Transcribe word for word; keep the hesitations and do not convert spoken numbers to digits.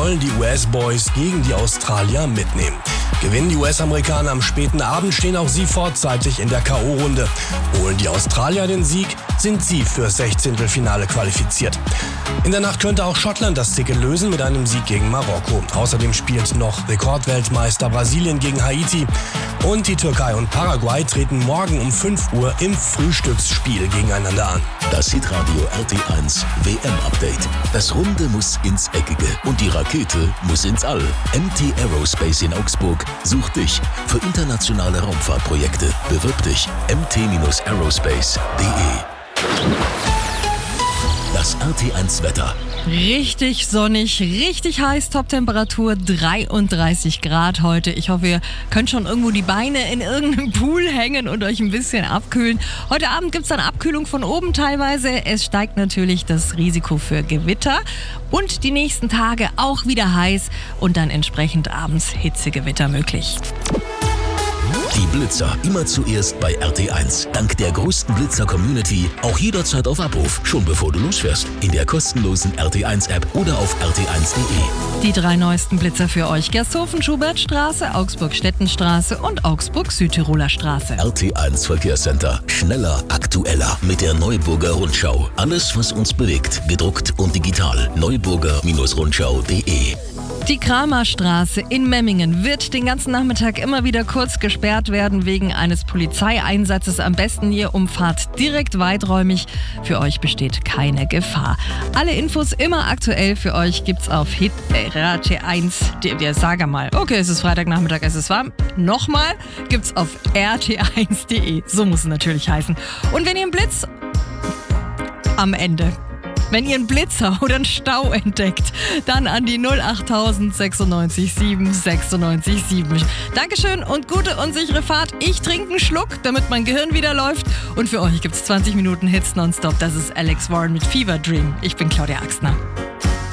wollen die U S-Boys gegen die Australier mitnehmen. Gewinnen die U S-Amerikaner am späten Abend, stehen auch sie vorzeitig in der K O-Runde. Holen die Australier den Sieg, sind sie fürs Sechzehntelfinale qualifiziert. In der Nacht könnte auch Schottland das Ticket lösen mit einem Sieg gegen Marokko. Außerdem spielt noch Rekordweltmeister Brasilien gegen Haiti. Und die Türkei und Paraguay treten morgen um fünf Uhr im Frühstücksspiel gegeneinander an. Das Hitradio R T eins W M-Update. Das Runde muss ins Eckige und die Rakete muss ins All. M T Aerospace in Augsburg sucht dich für internationale Raumfahrtprojekte. Bewirb dich m t aerospace punkt de. Das R T eins Wetter. Richtig sonnig, richtig heiß, Toptemperatur dreiunddreißig Grad heute. Ich hoffe, ihr könnt schon irgendwo die Beine in irgendeinem Pool hängen und euch ein bisschen abkühlen. Heute Abend gibt es dann Abkühlung von oben teilweise. Es steigt natürlich das Risiko für Gewitter und die nächsten Tage auch wieder heiß und dann entsprechend abends Hitzegewitter möglich. Die Blitzer immer zuerst bei R T eins. Dank der größten Blitzer-Community auch jederzeit auf Abruf, schon bevor du losfährst. In der kostenlosen R T eins App oder auf r t eins punkt de. Die drei neuesten Blitzer für euch: Gersthofen-Schubertstraße, Augsburg-Stettenstraße und Augsburg-Südtiroler Straße. R T eins Verkehrscenter. Schneller, aktueller mit der Neuburger Rundschau. Alles, was uns bewegt, gedruckt und digital. neuburger Rundschau punkt de. Die Kramerstraße in Memmingen wird den ganzen Nachmittag immer wieder kurz gesperrt werden wegen eines Polizeieinsatzes. Am besten ihr umfahrt direkt weiträumig. Für euch besteht keine Gefahr. Alle Infos immer aktuell für euch gibt's auf Hit R T eins. Wir sagen mal, okay, es ist Freitagnachmittag, es ist warm. Nochmal gibt's auf r t eins punkt de. So muss es natürlich heißen. Und wenn ihr einen Blitz am Ende Wenn ihr einen Blitzer oder einen Stau entdeckt, dann an die null acht tausend sechsundneunzig sieben sechsundneunzig sieben. Dankeschön und gute und sichere Fahrt. Ich trinke einen Schluck, damit mein Gehirn wieder läuft. Und für euch gibt es zwanzig Minuten Hits nonstop. Das ist Alex Warren mit Fever Dream. Ich bin Claudia Axtner.